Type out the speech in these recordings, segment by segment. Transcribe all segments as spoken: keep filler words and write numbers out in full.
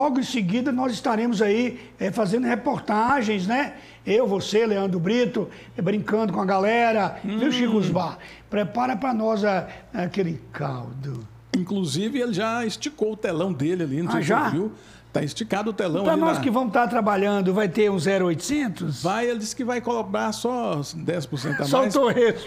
Logo em seguida nós estaremos aí é, fazendo reportagens, né? Eu, você, Leandro Brito, é, brincando com a galera. Hum. Viu, Chico Osmar? Prepara para nós a, aquele caldo. Inclusive, ele já esticou o telão dele ali, não ah, sei se já? você viu. Tá esticado o telão Para ali. nós na... que vamos estar trabalhando, vai ter um zero oitocentos? Vai, ele disse que vai cobrar só dez por cento a mais. Só o torresmo.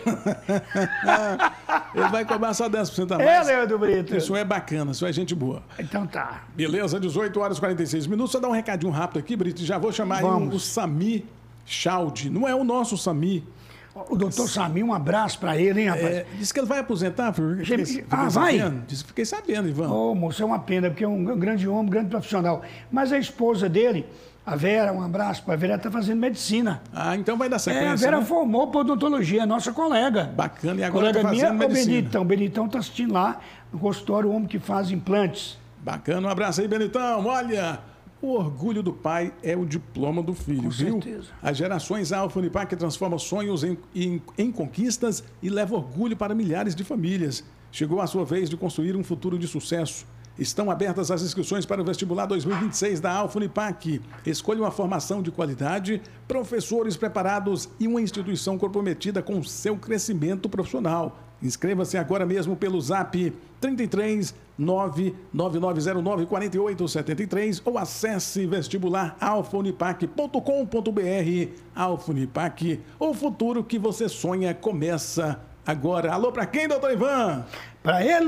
Ele vai cobrar só dez por cento a mais. É, Leandro Brito. Isso é bacana, isso é gente boa. Então tá. Beleza, dezoito horas e quarenta e seis minutos. Só dar um recadinho rápido aqui, Brito. Já vou chamar aí o, o Sami Chaldi. Não é o nosso Sami. O doutor Sami, um abraço para ele, hein, rapaz? É, disse que ele vai aposentar. Fiquei, fiquei ah, vai? sabendo. Disse, fiquei sabendo, Ivan. Ô, oh, moço, é uma pena, porque é um grande homem, um grande profissional. Mas a esposa dele, a Vera, um abraço para a Vera, está fazendo medicina. Ah, então vai dar sequência, É, a Vera né? formou por odontologia, nossa colega. Bacana, e agora colega tá minha, fazendo medicina. O Benitão. O Benitão está assistindo lá no consultório, o homem que faz implantes. Bacana, um abraço aí, Benitão. Olha... O orgulho do pai é o diploma do filho, Com viu? certeza. As gerações Alfa Unipac transforma sonhos em, em, em conquistas e leva orgulho para milhares de famílias. Chegou a sua vez de construir um futuro de sucesso. Estão abertas as inscrições para o vestibular dois mil e vinte e seis da Alfa Unipac. Escolha uma formação de qualidade, professores preparados e uma instituição comprometida com o seu crescimento profissional. Inscreva-se agora mesmo pelo zap trinta e três, nove nove nove zero nove, quatro oito sete três ou acesse vestibular alfa unipac ponto com ponto br. Alfa Unipac, o futuro que você sonha começa agora. Alô, para quem, doutor Ivan? Para ele!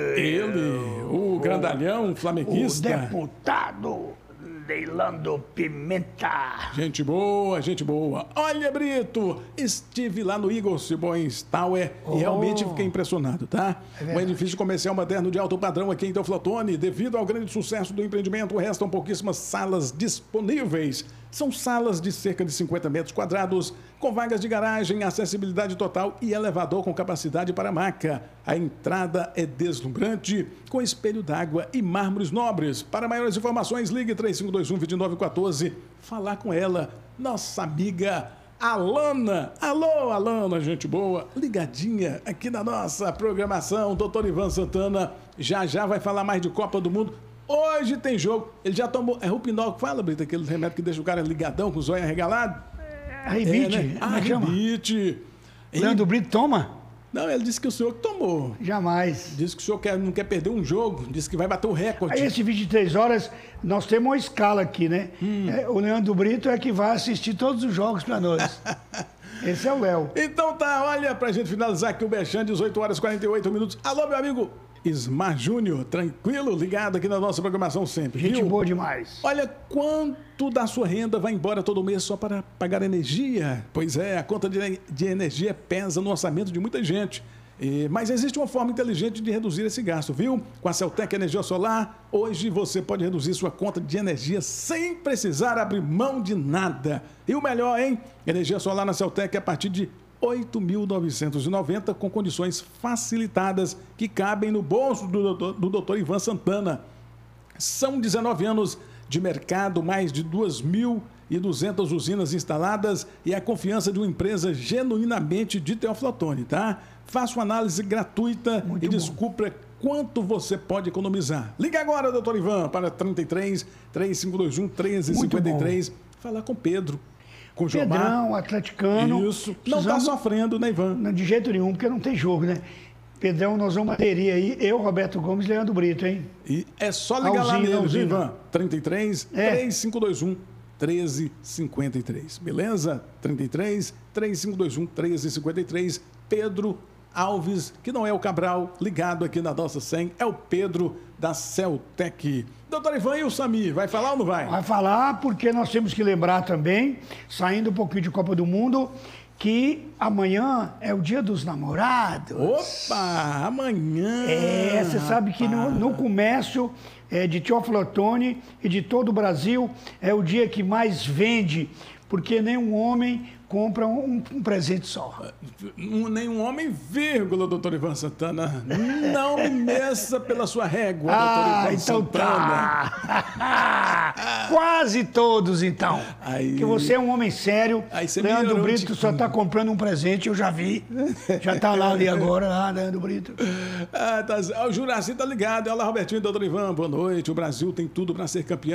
Ele, o grandalhão flamenguista. O deputado Deilando Pimenta. Gente boa, gente boa. Olha, Brito, estive lá no Igor Simões Tower oh. e realmente fiquei impressionado, tá? É um edifício comercial moderno de alto padrão aqui em Teoflotone. Devido ao grande sucesso do empreendimento, restam pouquíssimas salas disponíveis. São salas de cerca de cinquenta metros quadrados, com vagas de garagem, acessibilidade total e elevador com capacidade para maca. A entrada é deslumbrante, com espelho d'água e mármores nobres. Para maiores informações, ligue três cinco dois um, dois nove um quatro. Falar com ela, nossa amiga Alana. Alô, Alana, gente boa, ligadinha aqui na nossa programação. Doutor Ivan Santana já já vai falar mais de Copa do Mundo. Hoje tem jogo. Ele já tomou. É Rupinol que fala, Brito, aquele remédio que deixa o cara ligadão com o zóio arregalado? É, Ribite. É, né? Ah, Ribite. Leandro Brito toma? Não, ele disse que o senhor que tomou. Jamais. Disse que o senhor quer, não quer perder um jogo. Disse que vai bater o recorde. Aí, esse vinte e três horas, nós temos uma escala aqui, né? Hum. É, o Leandro Brito é que vai assistir todos os jogos para nós. Esse é o Léo. Então tá, olha, pra gente finalizar aqui o Bechan, dezoito horas e quarenta e oito minutos. Alô, meu amigo Ismar Júnior, tranquilo? Ligado aqui na nossa programação sempre. Gente viu? boa demais. Olha, quanto da sua renda vai embora todo mês só para pagar energia? Pois é, a conta de, de energia pesa no orçamento de muita gente. E, mas existe uma forma inteligente de reduzir esse gasto, viu? Com a Celtec Energia Solar, hoje você pode reduzir sua conta de energia sem precisar abrir mão de nada. E o melhor, hein? Energia solar na Celtec é a partir de oito mil novecentos e noventa com condições facilitadas que cabem no bolso do doutor, do doutor Ivan Santana. São dezenove anos de mercado, mais de duas mil e duzentas usinas instaladas e a confiança de uma empresa genuinamente de Teoflotone, tá? Faça uma análise gratuita Muito e descubra quanto você pode economizar. Liga agora, doutor Ivan, para trinta e três, três cinco dois um, treze cinquenta e três. Falar com Pedro. Com o Pedrão, Jomar. atleticano. Isso. Não está sofrendo, né, Ivan? Não, de jeito nenhum, porque não tem jogo, né? Pedrão, nós vamos bateria aí. Eu, Roberto Gomes e Leandro Brito, hein? E é só ligar Alzina, lá mesmo, Alzina. Ivan. trinta e três, É. três cinco dois um, treze cinquenta e três. Beleza? trinta e três, três cinco dois um, treze cinquenta e três. Pedro Alves, que não é o Cabral, ligado aqui na nossa cem, é o Pedro da Celtec. Doutor Ivan, e o Sami, vai falar ou não vai? Vai falar, porque nós temos que lembrar também, saindo um pouquinho de Copa do Mundo, que amanhã é o dia dos namorados. Opa, amanhã! É, você sabe que no, no comércio é, de Teoflotone e de todo o Brasil é o dia que mais vende, porque nenhum homem compra um, um presente só. Nenhum homem, vírgula, doutor Ivan Santana. Não me meça pela sua régua, ah, doutor Ivan então Santana. Tá. Quase todos, então. Aí- Porque você é um homem sério. Aí você Leandro melhorou, Brito Tico. só tá comprando um presente, eu já vi. Já tá lá ali agora, lá, Leandro Brito. Ah, tá, o Juraci tá ligado. Olha lá, Robertinho e doutor Ivan, boa noite. O Brasil tem tudo para ser campeão.